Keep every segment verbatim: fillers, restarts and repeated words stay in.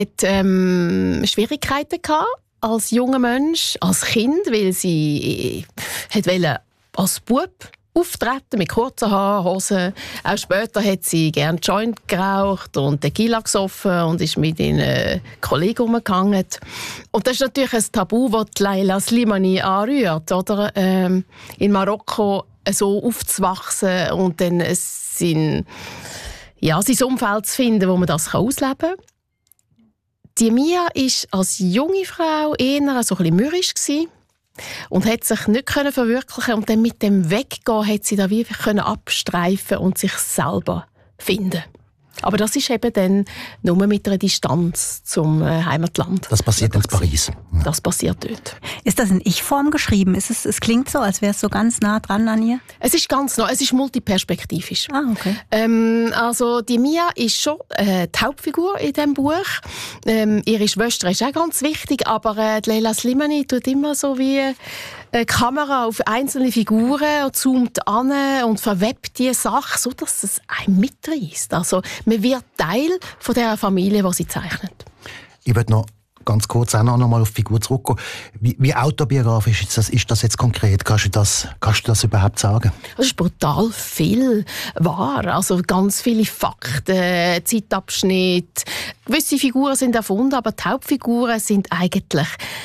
hat ähm, Schwierigkeiten gehabt als junger Mensch, als Kind, weil sie äh, wollte als Bub auftreten mit kurzen Haaren, Hosen. Auch später hat sie gerne Joint geraucht und Tequila gesoffen und ist mit ihren Kollegen umgegangen. Und das ist natürlich ein Tabu, das Leila Slimani anrührt, oder? Ähm, in Marokko so aufzuwachsen und dann sein, ja, sein Umfeld zu finden, wo man das ausleben kann. Die Mia war als junge Frau eher so ein bisschen mürrisch und hat sich nicht verwirklichen und dann mit dem Weggehen hat sie da wie abstreifen und sich selber finden. Aber das ist eben dann nur mit einer Distanz zum äh, Heimatland. Das passiert in Paris. Das passiert dort. Ist das in Ich-Form geschrieben? Ist es, es klingt so, als wäre es so ganz nah dran an ihr? Es ist ganz nah, es ist multiperspektivisch. Ah, okay. Ähm, also die Mia ist schon äh, die Hauptfigur in diesem Buch. Ähm, ihre Schwester ist auch ganz wichtig, aber äh, Leila Slimani tut immer so wie eine Kamera auf einzelne Figuren und zoomt an und verwebt die Sache, so dass es einen mitreißt. Also man wird Teil von der Familie, die sie zeichnet. Ich würde noch ganz kurz auch noch mal auf die Figur zurückkommen. Wie, wie autobiografisch ist das, ist das jetzt konkret? Kannst du das, kannst du das überhaupt sagen? Das ist brutal viel wahr. Also ganz viele Fakten, Zeitabschnitte. Gewisse Figuren sind erfunden, aber die Hauptfiguren sind eigentlich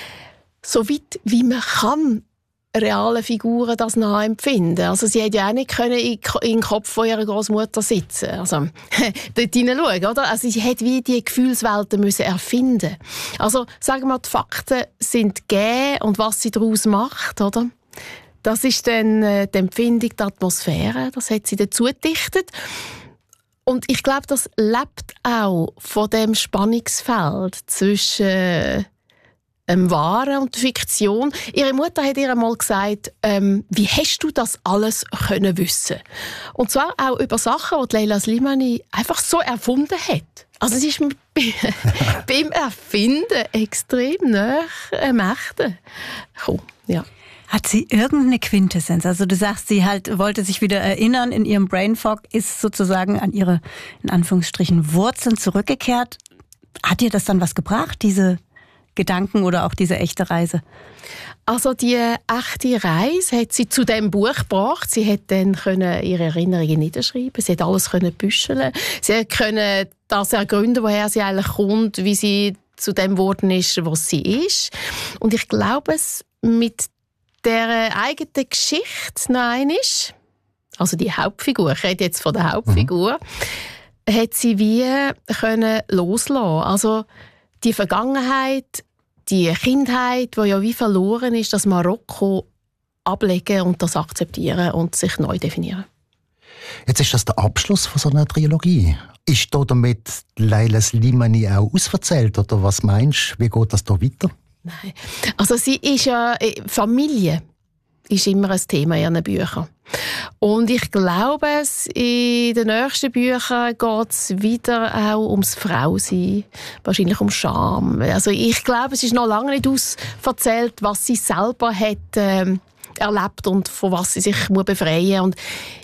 so weit, wie man kann reale Figuren das nachempfinden. Also sie hätte ja auch nicht können in den Kopf von ihrer Großmutter sitzen. Also dort hineinschauen, oder? Also sie hätte wie die Gefühlswelten müssen erfinden. Also sagen wir, die Fakten sind gegeben und was sie daraus macht, oder? Das ist dann äh, die Empfindung, die Atmosphäre. Das hat sie dazu gedichtet. Und ich glaube, das lebt auch von dem Spannungsfeld zwischen äh, Ähm, Wahre und Fiktion. Ihre Mutter hat ihr einmal gesagt, ähm, wie hast du das alles können wissen? Und zwar auch über Sachen, die Leila Slimani einfach so erfunden hat. Also sie ist beim Erfinden extrem nahe am Echten gekommen. Ja. Hat sie irgendeine Quintessenz? Also du sagst, sie halt wollte sich wieder erinnern in ihrem Brainfog, ist sozusagen an ihre, in Anführungsstrichen, Wurzeln zurückgekehrt. Hat ihr das dann was gebracht, diese Gedanken oder auch diese echte Reise? Also die echte Reise hat sie zu diesem Buch gebracht. Sie hat dann können ihre Erinnerungen niederschreiben. Sie hat alles können büscheln. Sie hat können das ergründen, woher sie eigentlich kommt, wie sie zu dem geworden ist, was sie ist. Und ich glaube, es mit der eigenen Geschichte noch einmal, also die Hauptfigur, ich rede jetzt von der Hauptfigur, mhm. hat sie wie können loslassen. Also die Vergangenheit, die Kindheit, die ja wie verloren ist, das Marokko ablegen und das akzeptieren und sich neu definieren. Jetzt ist das der Abschluss von so einer Trilogie. Ist da damit Leila Slimani auch ausverzählt, oder was meinst du? Wie geht das da weiter? Nein. Also sie ist ja, Familie ist immer ein Thema in ihren Büchern. Und ich glaube, in den nächsten Büchern geht es wieder auch ums Frausein, wahrscheinlich um Scham. Also ich glaube, es ist noch lange nicht ausverzählt, was sie selber hat ähm, erlebt und von was sie sich muss befreien muss. Und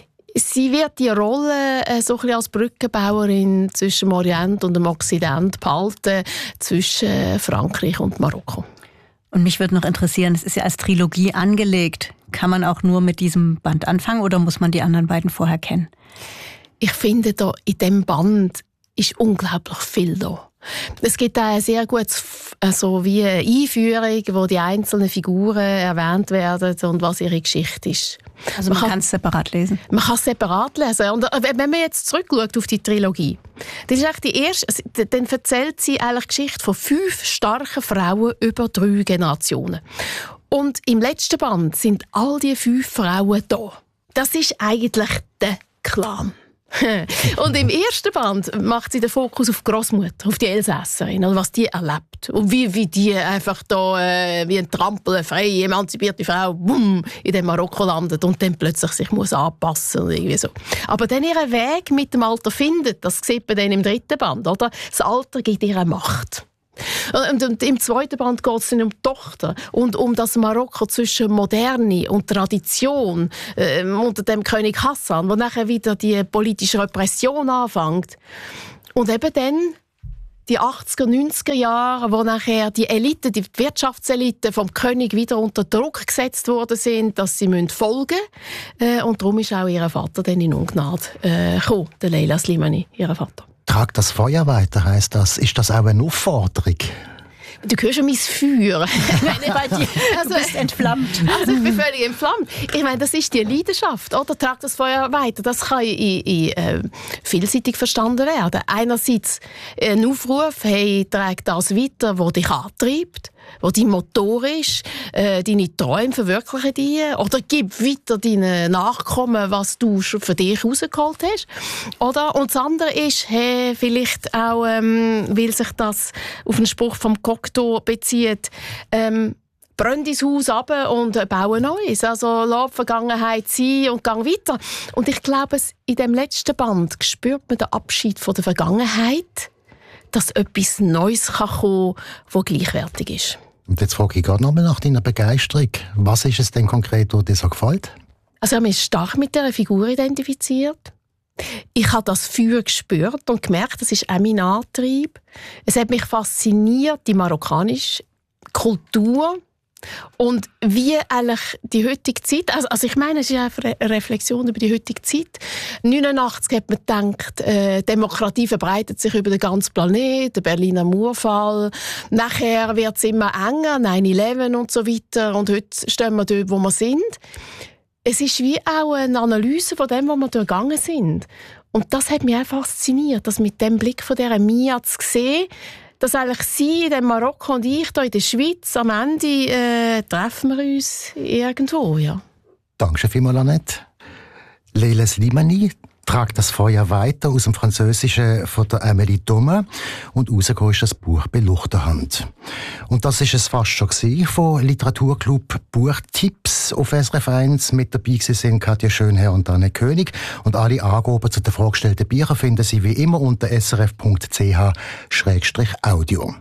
sie wird die Rolle äh, so ein bisschen als Brückenbauerin zwischen dem Orient und dem Okzident behalten, zwischen Frankreich und Marokko. Und mich würde noch interessieren, es ist ja als Trilogie angelegt. Kann man auch nur mit diesem Band anfangen oder muss man die anderen beiden vorher kennen? Ich finde, da in diesem Band ist unglaublich viel da. Es gibt auch eine sehr gute also wie eine Einführung, wo die einzelnen Figuren erwähnt werden und was ihre Geschichte ist. Also man, man kann es separat lesen? Man kann es separat lesen. Und wenn man jetzt zurückschaut auf die Trilogie, das ist eigentlich die erste, dann erzählt sie eigentlich die Geschichte von fünf starken Frauen über drei Generationen. Und im letzten Band sind all die fünf Frauen da. Das ist eigentlich der Clan. Und im ersten Band macht sie den Fokus auf die Grossmutter, auf die Elsässerin, also was die erlebt. Und wie, wie die einfach da äh, wie ein Trampel, eine freie, emanzipierte Frau boom, in dem Marokko landet und dann plötzlich sich muss anpassen und irgendwie so. Aber dann ihren Weg mit dem Alter findet, das sieht man dann im dritten Band, oder? Das Alter gibt ihr Macht. Und, und im zweiten Band geht es dann um die Tochter und um das Marokko zwischen Moderne und Tradition äh, unter dem König Hassan, wo nachher wieder die politische Repression anfängt. Und eben dann die achtziger, neunziger Jahre, wo nachher die Elite, die Wirtschaftselite vom König wieder unter Druck gesetzt worden sind, dass sie folgen müssen. Äh, und darum ist auch ihr Vater dann in Ungnade äh, gekommen, der Leila Slimani, ihr Vater. Trag das Feuer weiter, heisst das. Ist das auch eine Aufforderung? Du hörst schon mein Feuer. Ich meine, bei dir, also, du bist entflammt. Also ich bin völlig entflammt. Ich meine, das ist die Leidenschaft, oder? Trag das Feuer weiter. Das kann in, in, äh, vielseitig verstanden werden. Einerseits ein Aufruf, hey, trag das weiter, was dich antreibt, was dein Motor ist, äh, deine Träume verwirklichen die, oder gib weiter deinen Nachkommen, was du schon für dich rausgeholt hast. Oder? Und das andere ist, hey, vielleicht auch, ähm, weil sich das auf einen Spruch vom Cocteau bezieht, ähm, brenn dein Haus ab und baue Neues. Also lass die Vergangenheit sein und gang weiter. Und ich glaube, in dem letzten Band spürt man den Abschied von der Vergangenheit, dass etwas Neues kann kommen kann, das gleichwertig ist. Und jetzt frage ich gerade nochmal nach deiner Begeisterung. Was ist es denn konkret, was dir so gefällt? Also ich habe mich stark mit dieser Figur identifiziert. Ich habe das Feuer gespürt und gemerkt, das ist auch mein Antrieb. Es hat mich fasziniert, die marokkanische Kultur. Und wie eigentlich die heutige Zeit, also, also ich meine, es ist eine Reflexion über die heutige Zeit. neunundachtzig hat man gedacht, äh, Demokratie verbreitet sich über den ganzen Planeten, der Berliner Mauerfall. Nachher wird es immer enger, neun elf und so weiter. Und heute stehen wir dort, wo wir sind. Es ist wie auch eine Analyse von dem, wo wir durchgegangen sind. Und das hat mich auch fasziniert, das mit dem Blick von dieser Mia zu sehen, dass eigentlich sie in Marokko und ich hier in der Schweiz am Ende äh, treffen wir uns irgendwo, ja. Danke vielmals, Annette. Leila Slimani tragt das Feuer weiter aus dem Französischen von der Amélie Thomas und rausgekommen ist das Buch «Beluchterhand». Und das ist es fast schon gewesen von Literaturclub Buchtipps auf S R F eins. Mit dabei sind Katja Schönherr und Anne König. Und alle Angaben zu den vorgestellten Büchern finden Sie wie immer unter s r f punkt c h slash audio.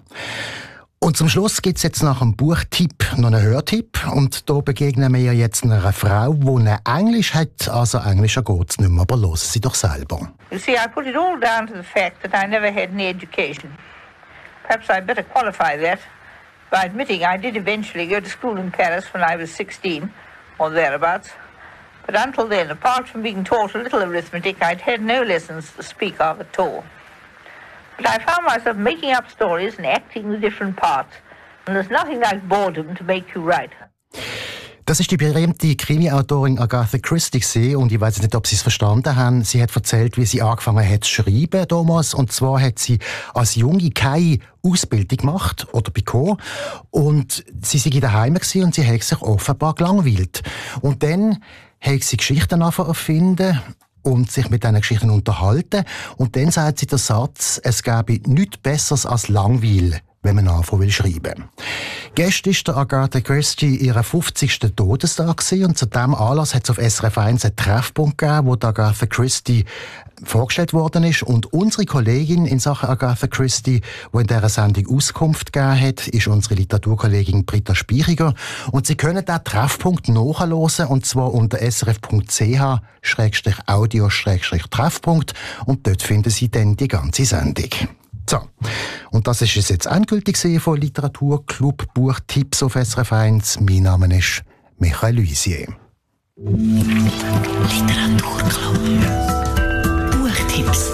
Und zum Schluss gibt's jetzt nach dem Buchtipp noch einen Hörtipp. Und da begegnen wir jetzt einer Frau, die einen Englisch hat. Also Englischer geht's nicht mehr, aber hören Sie doch selber. You see, I put it all down to the fact that I never had any education. Perhaps I better qualify that by admitting I did eventually go to school in Paris when I was sixteen, or thereabouts. But until then, apart from being taught a little arithmetic, I'd had no lessons to speak of at all. But I found myself making up stories and acting the different parts. And there's nothing like boredom to make you write. Das ist die berühmte Krimi-Autorin Agatha Christie und ich weiß nicht, ob Sie es verstanden haben. Sie hat erzählt, wie sie angefangen hat zu schreiben damals. Und zwar hat sie als Junge keine Ausbildung gemacht oder bekommen. Und sie sei daheim gewesen und sie hat sich offenbar gelangweilt. Und dann hat sie Geschichten erfinden und sich mit diesen Geschichten unterhalten. Und dann sagt sie den Satz, es gäbe nichts Besseres als Langweil, wenn man anfangen will schreiben. Gestern war Agatha Christie ihre fünfzigsten Todestag gewesen, und zu diesem Anlass hat es auf S R F eins einen Treffpunkt gegeben, wo Agatha Christie vorgestellt worden ist. Und unsere Kollegin in Sachen Agatha Christie, die in dieser Sendung Auskunft gegeben hat, ist unsere Literaturkollegin Britta Speichiger. Und Sie können diesen Treffpunkt nachhören, und zwar unter s r f punkt c h slash audio slash treffpunkt, und dort finden Sie dann die ganze Sendung. So, und das ist es jetzt endgültig von Literaturclub Buchtipps auf S R F eins. Mein Name ist Michael Luisier. Literaturclub Buchtipps.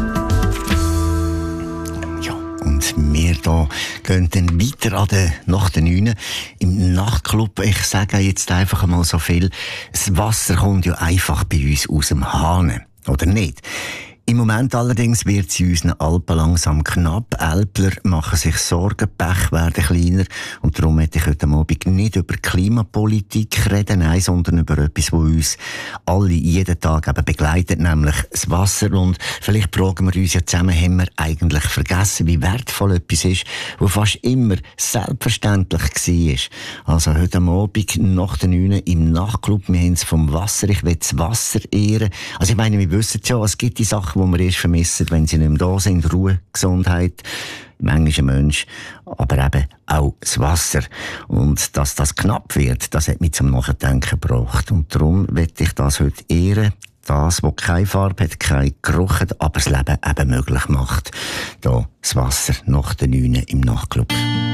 Ja, und wir hier gehen dann weiter an den, nach den neun im Nachtclub. Ich sage jetzt einfach einmal so viel. Das Wasser kommt ja einfach bei uns aus dem Hahn, oder nicht? Im Moment allerdings wird es in unseren Alpen langsam knapp. Älpler machen sich Sorgen, Pech werden kleiner. Und darum möchte ich heute Abend nicht über Klimapolitik reden, nein, sondern über etwas, das uns alle jeden Tag eben begleitet, nämlich das Wasser. Und vielleicht fragen wir uns ja zusammen, haben wir eigentlich vergessen, wie wertvoll etwas ist, was fast immer selbstverständlich war. Also heute Abend nach den neun im Nachtclub, wir haben es vom Wasser, ich will das Wasser ehren. Also ich meine, wir wissen ja, es gibt die Sachen, die wir erst vermissen, wenn sie nicht mehr da sind. Ruhe, Gesundheit, im englischen Mensch, aber eben auch das Wasser. Und dass das knapp wird, das hat mich zum Nachdenken gebracht. Und darum möchte ich das heute ehren. Das, was keine Farbe hat, keinen Geruch hat, aber das Leben eben möglich macht. Da das Wasser nach den Neun im Nachtclub.